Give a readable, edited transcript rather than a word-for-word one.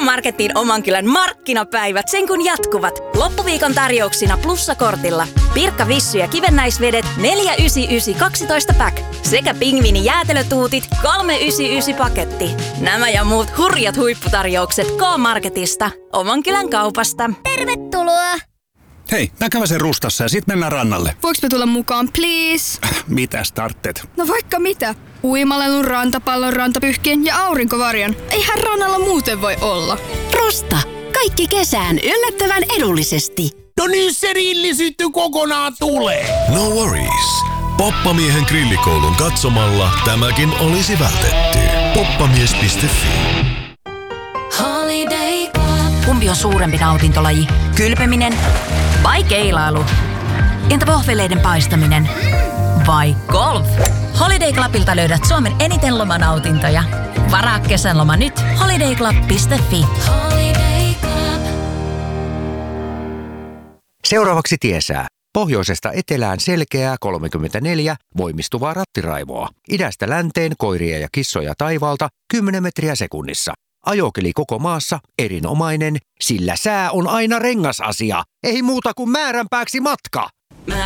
K-Marketin oman kylän markkinapäivät sen kun jatkuvat. Loppuviikon tarjouksina plussakortilla. Pirkka Vissy ja kivennäisvedet 4,99 12 pack. Sekä pingviini jäätelötuutit 3,99 paketti. Nämä ja muut hurjat huipputarjoukset K-Marketista. Oman kylän kaupasta. Tervetuloa! Hei, mä käväsen Rustassa ja sit mennään rannalle. Voinko me tulla mukaan, please? Mitä startteet? No vaikka mitä. Uimalelun, rantapallon, rantapyhkien ja aurinkovarjon. Eihän rannalla muuten voi olla. Rusta. Kaikki kesään yllättävän edullisesti. No niin se rillisyytty kokonaan tulee. No worries. Poppamiehen grillikoulun katsomalla tämäkin olisi vältetty. Poppamies.fi. Kumpi on suurempi nautintolaji? Kylpeminen vai keilailu? Entä vohveleiden paistaminen? Vai golf? Holiday Clubilta löydät Suomen eniten lomanautintoja. Varaa kesän loma nyt. holidayclub.fi. Seuraavaksi tiesää. Pohjoisesta etelään selkeää 34, voimistuvaa rattiraivoa. Idästä länteen koiria ja kissoja taivaalta 10 metriä sekunnissa. Ajokeli koko maassa erinomainen, sillä sää on aina rengasasia. Ei muuta kuin määränpääksi matka.